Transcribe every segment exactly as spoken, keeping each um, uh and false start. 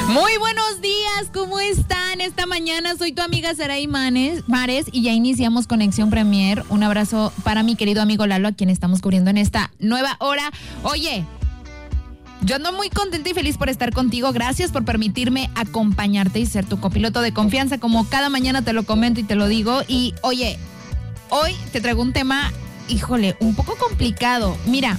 Muy buenos días, ¿cómo están? Esta mañana soy tu amiga Saray Manes, Mares y ya iniciamos Conexión Premier. Un abrazo para mi querido amigo Lalo, a quien estamos cubriendo en esta nueva hora. Oye, yo ando muy contenta y feliz por estar contigo. Gracias por permitirme acompañarte y ser tu copiloto de confianza, como cada mañana te lo comento y te lo digo. Y oye, hoy te traigo un tema, híjole, un poco complicado. Mira,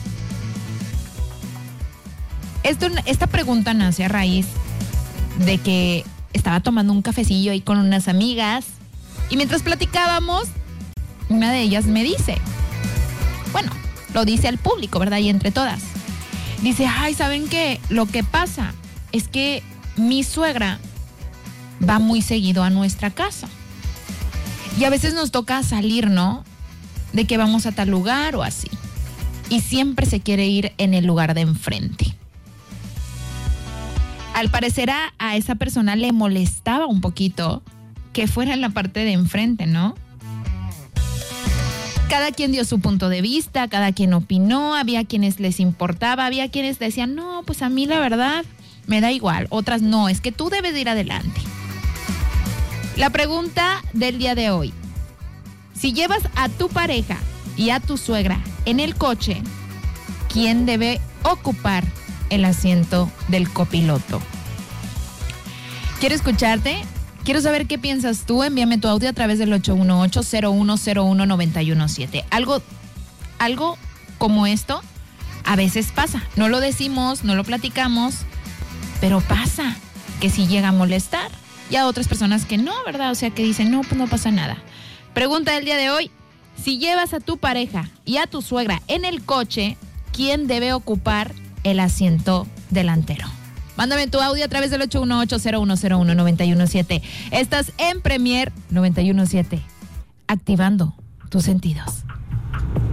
esto, esta pregunta nace a raíz de que estaba tomando un cafecillo ahí con unas amigas y mientras platicábamos, una de ellas me dice, bueno, lo dice al público, ¿verdad? Y entre todas. Dice, ay, ¿saben qué? Lo que pasa es que mi suegra va muy seguido a nuestra casa. Y a veces nos toca salir, ¿no? De que vamos a tal lugar o así. Y siempre se quiere ir en el lugar de enfrente. Al parecer a, a esa persona le molestaba un poquito que fuera en la parte de enfrente, ¿no? Cada quien dio su punto de vista, cada quien opinó, había quienes les importaba, había quienes decían, no, pues a mí la verdad me da igual, otras no, es que tú debes de ir adelante. La pregunta del día de hoy, si llevas a tu pareja y a tu suegra en el coche, ¿quién debe ocupar el asiento del copiloto? Quiero escucharte, quiero saber qué piensas tú. Envíame tu audio a través del ocho uno ocho, cero uno cero uno, nueve uno siete. Algo, algo como esto a veces pasa. No lo decimos, no lo platicamos, pero pasa que sí llega a molestar. Y a otras personas que no, ¿verdad? O sea, que dicen, no, pues no pasa nada. Pregunta del día de hoy, si llevas a tu pareja y a tu suegra en el coche, ¿quién debe ocupar el asiento delantero? Mándame tu audio a través del ocho uno ocho, cero uno cero uno, nueve uno siete. Estás en Premier noventa y uno punto siete, activando tus sentidos.